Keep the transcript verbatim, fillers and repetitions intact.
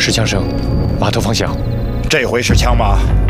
是枪声，码头方向。 这回是枪吗？